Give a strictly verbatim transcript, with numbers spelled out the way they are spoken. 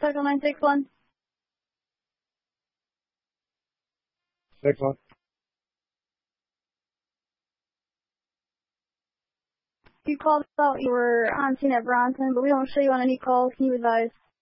Total nine six one. Six one. You called out you were on scene at Bronson, but we don't show you on any calls. Can you advise?